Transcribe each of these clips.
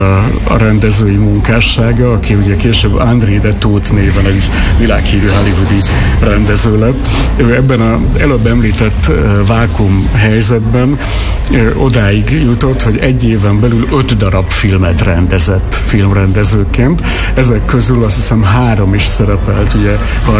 a rendezői munkássága, aki ugye később André de Toth néven egy világhírű hollywoodi rendező lett. Ő ebben az előbb említett vákum helyzetben odáig jutott, hogy egy éven belül 5 darab filmet rendezett filmrendezőként. Ezek közül azt hiszem 3 is szerepelt ugye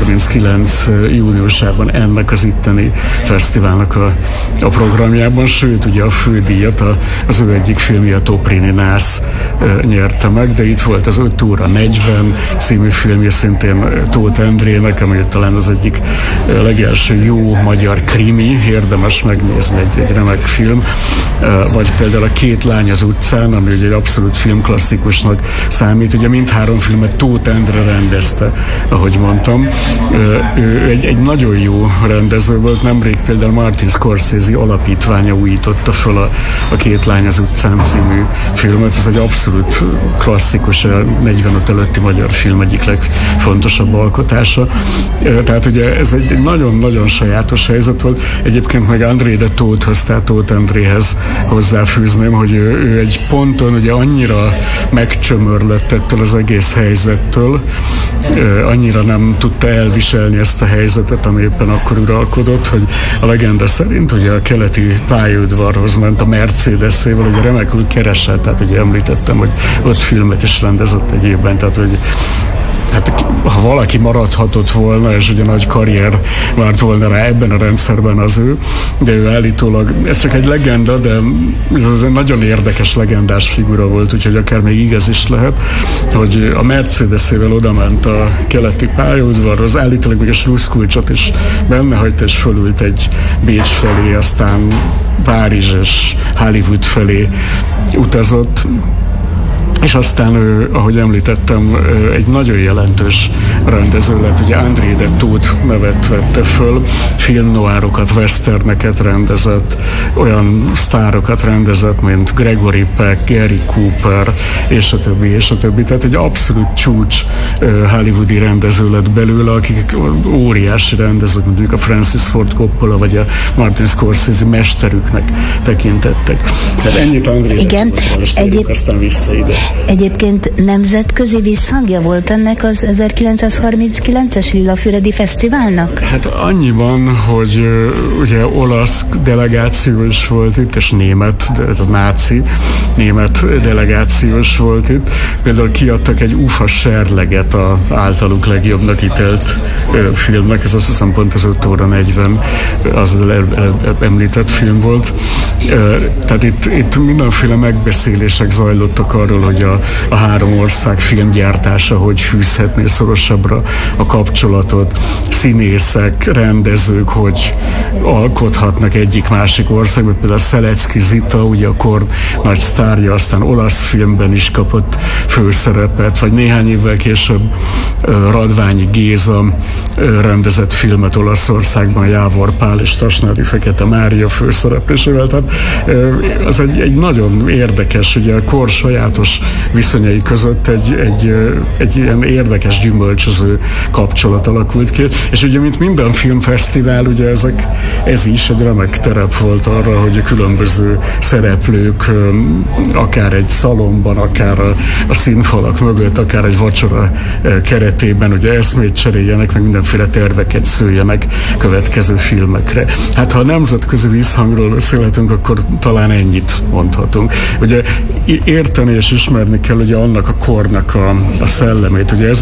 39 júniusában ennek az itteni fesztiválnak a programjában, sőt ugye a fődíjat az ő egyik filmje, a Toprini Nász nyerte meg, de itt volt az 5 óra 40 című filmje szintén Tóth Endrének, ami talán az egyik legelső jó magyar krimi, érdemes megnézni, egy remek film, vagy például a Két lány az utcán, ami ugye egy abszolút filmklasszikusnak számít. Ugye mindhárom filmet Tóth Endre rendezte, ahogy mondtam. Ő egy nagyon jó rendező volt, nemrég például Martin Scorsese alapítványa újította föl a Két lány az utcán című filmet. Ez egy abszolút klasszikus, a 45 előtti magyar film egyik legfontosabb alkotása. Tehát ugye ez egy nagyon-nagyon sajátos helyzet volt. Egyébként meg André de Tothhoz, tehát Tóth Endréhez hozzáfűzném, hogy ő egy ponton ugye annyira megcsömörlett ettől az egész helyzettől, annyira nem tudta elviselni ezt a helyzetet, ami éppen akkor uralkodott, hogy a legenda szerint ugye a keleti pályaudvarhoz ment a Mercedesével, ugye remekül keresett, tehát ugye említettem, hogy 5 filmet is rendezett egy évben, tehát hogy hát ha valaki maradhatott volna, és ugye nagy karrier várt volna rá ebben a rendszerben az ő, de ő állítólag, ez csak egy legenda, de ez egy nagyon érdekes legendás figura volt, úgyhogy akár még igaz is lehet, hogy a Mercedesével odament a keleti pályaudvarhoz, állítólag még a slusszkulcsot is benne hagyta, és fölült egy Bécs felé, aztán Párizs és Hollywood felé utazott, és aztán ő, ahogy említettem, egy nagyon jelentős rendező lett, ugye André de Toth nevet vette föl, filmnoárokat, westerneket rendezett, olyan sztárokat rendezett, mint Gregory Peck, Gary Cooper, és a többi, és a többi. Tehát egy abszolút csúcs hollywoodi rendező lett belőle, akik óriási rendezők, mondjuk a Francis Ford Coppola, vagy a Martin Scorsese mesterüknek tekintettek. Tehát ennyit André de Tothról, aztán vissza ide. Egyébként nemzetközi visszhangja volt ennek az 1939-es Lillafüredi Fesztiválnak? Hát annyiban, hogy ugye olasz delegáció is volt itt, és német, ez a náci német delegáció is volt itt. Például kiadtak egy UFA serleget az általuk legjobbnak ítélt filmnek, ez azt hiszem pont az 5 óra 40 az említett film volt. Tehát itt mindenféle megbeszélések zajlottak arról, hogy a három ország filmgyártása hogy fűzhetné szorosabbra a kapcsolatot, színészek, rendezők, hogy alkothatnak egyik-másik országban, például Szelecki Zita, ugye a kor nagy sztárja, aztán olasz filmben is kapott főszerepet, vagy néhány évvel később Radványi Géza rendezett filmet Olaszországban, Jávor Pál és Tasnádi Fekete Mária főszereplésével, tehát az egy nagyon érdekes, ugye a kor sajátos viszonyai között egy ilyen érdekes, gyümölcsöző kapcsolat alakult ki, és ugye mint minden filmfesztivál, ugye ez is egy remek terep volt arra, hogy a különböző szereplők akár egy szalomban, akár a színfalak mögött, akár egy vacsora keretében ugye eszmét cseréljenek, meg mindenféle terveket szőjenek következő filmekre. Hát ha a nemzetközi visszhangról beszélhetünk, akkor talán ennyit mondhatunk. Ugye érteni és ismerni kell ugye annak a kornak a szellemét. Ugye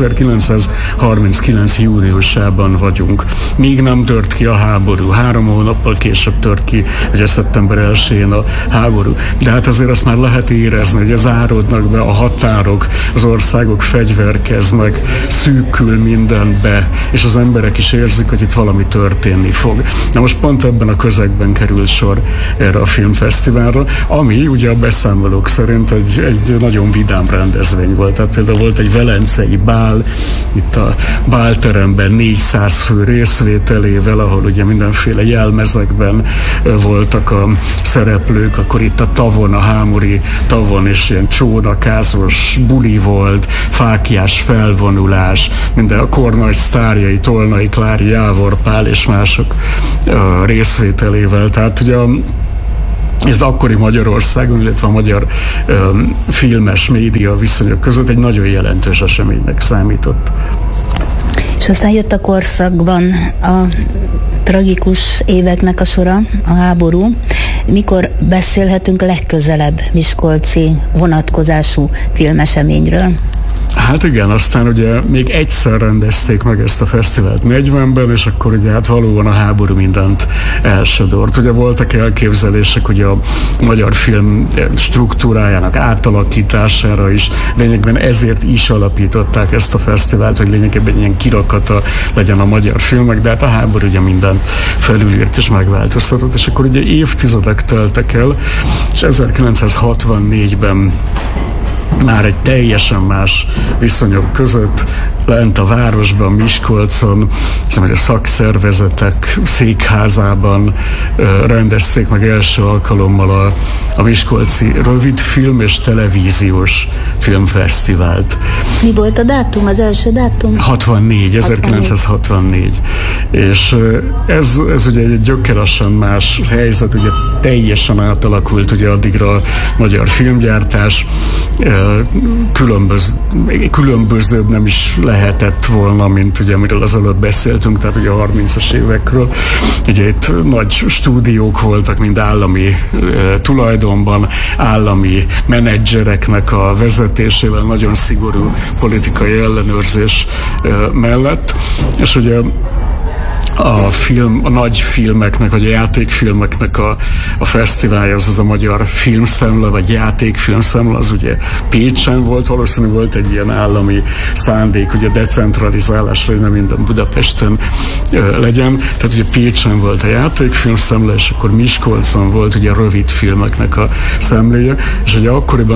1939. júniusában vagyunk. Még nem tört ki a háború. 3 hónappal később tört ki, ugye szeptember 1-én a háború. De hát azért azt már lehet érezni, hogy záródnak be a határok, az országok fegyverkeznek, szűkül mindenbe, és az emberek is érzik, hogy itt valami történni fog. Na most pont ebben a közegben került sor erre a filmfesztiválra, ami ugye a beszámolók szerint egy nagyon vidám rendezvény volt. Tehát például volt egy velencei bál, itt a bálteremben 400 fő részvételével, ahol ugye mindenféle jelmezekben voltak a szereplők, akkor itt a tavon, a hámori tavon is ilyen csónakázós buli volt, fáklyás felvonulás, minden a kor nagy sztárjai, Tolnai Klári, Jávor Pál és mások részvételével. Tehát ugye Ez akkori Magyarországon, illetve a magyar filmes média viszonyok között egy nagyon jelentős eseménynek számított. És aztán jött a korszakban a tragikus éveknek a sora, a háború. Mikor beszélhetünk legközelebb miskolci vonatkozású filmeseményről? Hát igen, aztán ugye még egyszer rendezték meg ezt a fesztivált 40-ben, és akkor ugye hát valóban a háború mindent elsodort. Ugye voltak elképzelések ugye a magyar film struktúrájának átalakítására is, lényegben ezért is alapították ezt a fesztivált, hogy lényegében ilyen kirakata legyen a magyar filmek, de hát a háború ugye mindent felülírt és megváltoztatott, és akkor ugye évtizedek teltek el, és 1964-ben már egy teljesen más viszonyok között lent a városban, Miskolcon, a szakszervezetek székházában rendezték meg első alkalommal a Miskolci rövidfilm és televíziós filmfesztivált. Mi volt a dátum, az első dátum? 1964. És ez ugye egy gyökeresen más helyzet, ugye teljesen átalakult ugye addigra a magyar filmgyártás, különbözőbb nem is lehetett volna, mint ugye amiről az előbb beszéltünk, tehát ugye a 30-as évekről. Ugye itt nagy stúdiók voltak, mind állami tulajdonban, állami menedzsereknek a vezetésével, nagyon szigorú politikai ellenőrzés mellett, és ugye a nagy filmeknek, vagy a játékfilmeknek a fesztiválja, az a Magyar Filmszemle, vagy Játékfilmszemle, az ugye Pécsen volt, valószínűleg volt egy ilyen állami szándék, ugye decentralizálásra, hogy nem minden Budapesten legyen. Tehát ugye Pécsen volt a Játékfilmszemle, és akkor Miskolcon volt ugye a rövid filmeknek a szemléje, és ugye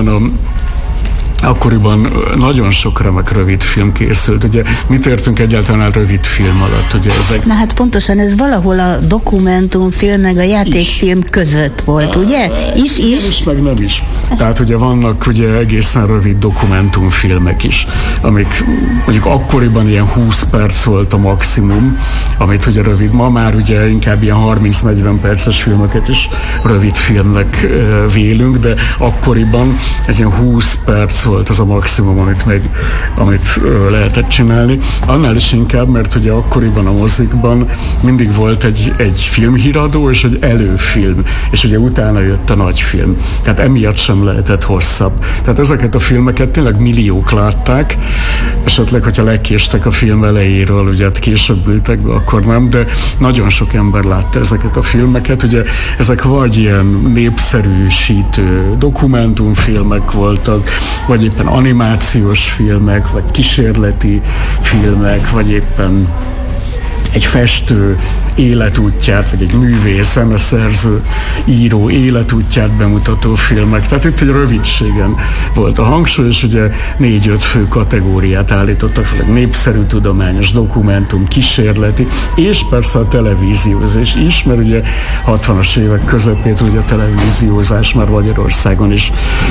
akkoriban nagyon sok remek rövid film készült. Ugye mit értünk egyáltalán rövid film alatt? Ugye ezek... Na hát pontosan ez valahol a dokumentumfilm meg a játékfilm között volt, ugye? Is, meg nem is. Tehát ugye vannak ugye egészen rövid dokumentumfilmek is, amik mondjuk akkoriban ilyen 20 perc volt a maximum, amit ugye rövid. Ma már ugye inkább ilyen 30-40 perces filmeket is rövid filmnek vélünk, de akkoriban ez ilyen 20 perc volt az a maximum, amit lehetett csinálni. Annál is inkább, mert ugye akkoriban a mozikban mindig volt egy filmhíradó és egy előfilm, és ugye utána jött a nagyfilm. Tehát emiatt sem lehetett hosszabb. Tehát ezeket a filmeket tényleg milliók látták, esetleg, hogyha lekéstek a film elejéről, ugye hát később ültek be, akkor nem, de nagyon sok ember látta ezeket a filmeket. Ugye ezek vagy ilyen népszerűsítő dokumentumfilmek voltak, vagy éppen animációs filmek, vagy kísérleti filmek, vagy éppen egy festő életútját, vagy egy művész, zeneszerző, író életútját bemutató filmek. Tehát itt egy rövidségen volt a hangsúly, és ugye 4-5 fő kategóriát állítottak fel, népszerű tudományos, dokumentum, kísérleti, és persze a televíziózás is, mert ugye 60-as évek közepétől ugye a televíziózás már Magyarországon is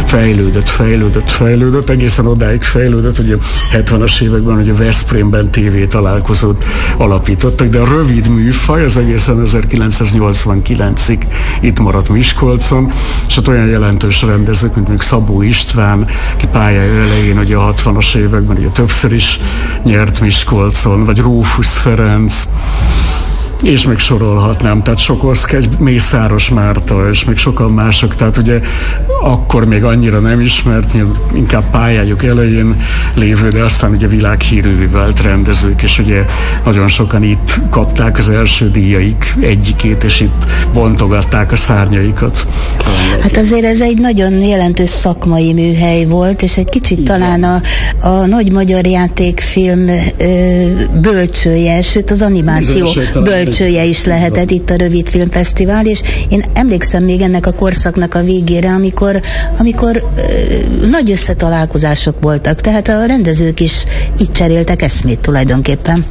fejlődött, egészen odáig fejlődött, ugye 70-as években ugye Veszprémben TV találkozót alapított, de a rövid műfaj az egészen 1989-ig itt maradt Miskolcon, és ott olyan jelentős rendezők, mint mondjuk Szabó István, aki pályája elején ugye a 60-as években ugye többször is nyert Miskolcon, vagy Rófusz Ferenc, és még sorolhatnám, tehát Sokoszky, Mészáros Márta, és még sokan mások, tehát ugye akkor még annyira nem ismert, inkább pályájuk elején lévő, de aztán ugye világhírűvé vált rendezők, és ugye nagyon sokan itt kapták az első díjaik egyikét, és itt bontogatták a szárnyaikat. Hát azért ez egy nagyon jelentős szakmai műhely volt, és egy kicsit igen. Talán a nagy magyar játékfilm bölcsője, sőt az animáció bölcsője is lehetett itt a Rövidfilmfesztivál, és én emlékszem még ennek a korszaknak a végére, amikor nagy összetalálkozások voltak, tehát a rendezők is így cseréltek eszmét tulajdonképpen.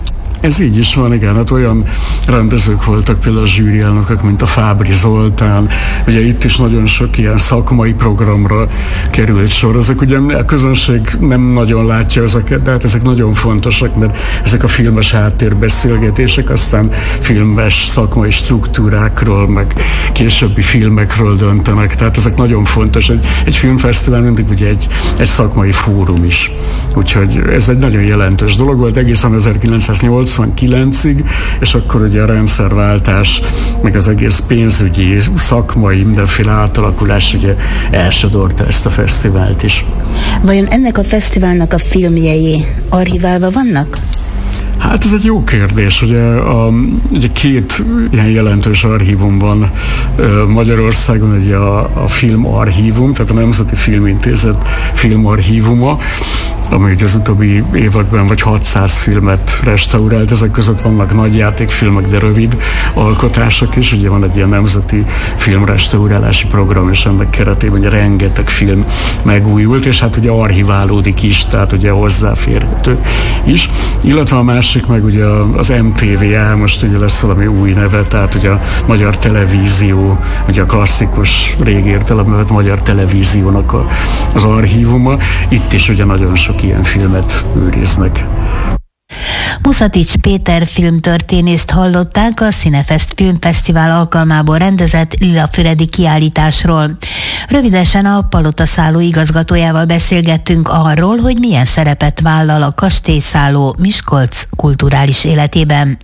Ez így is van, igen, hát olyan rendezők voltak például a zsűrielnökök, mint a Fábri Zoltán, ugye itt is nagyon sok ilyen szakmai programra került sor. Ezek ugye a közönség nem nagyon látja ezeket, de hát ezek nagyon fontosak, mert ezek a filmes háttérbeszélgetések, aztán filmes szakmai struktúrákról, meg későbbi filmekről döntenek, tehát ezek nagyon fontos. Egy filmfesztivál mindig ugye egy szakmai fórum is. Úgyhogy ez egy nagyon jelentős dolog volt egészen 1989-ig, és akkor ugye a rendszerváltás, meg az egész pénzügyi, szakmai, mindenféle átalakulás ugye elsodorta ezt a fesztivált is. Vajon ennek a fesztiválnak a filmjei archiválva vannak? Hát ez egy jó kérdés. Ugye két ilyen jelentős archívum van Magyarországon, ugye a Filmarchívum, tehát a Nemzeti Filmintézet filmarchívuma, ami az utóbbi években vagy 600 filmet restaurált, ezek között vannak nagyjátékfilmek, de rövid alkotások is, ugye van egy ilyen nemzeti filmrestaurálási program, és ennek keretében ugye rengeteg film megújult, és hát ugye archiválódik is, tehát ugye hozzáférhető is, illetve a másik meg ugye az MTV-A, most ugye lesz valami új neve, tehát ugye a Magyar Televízió, ugye a klasszikus régi értelemben Magyar Televíziónak az archívuma, itt is ugye nagyon sok ilyen filmet őriznek. Muszatics Péter filmtörténészt hallották a Cinefest Filmfesztivál alkalmából rendezett Lilafüredi kiállításról. Rövidesen a Palotaszálló igazgatójával beszélgettünk arról, hogy milyen szerepet vállal a kastélyszálló Miskolc kulturális életében.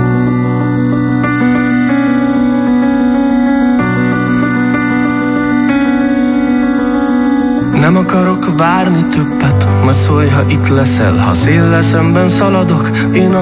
Nem akarok várni többet, majd szólj, ha itt leszel. Ha széllel szemben szaladok, én a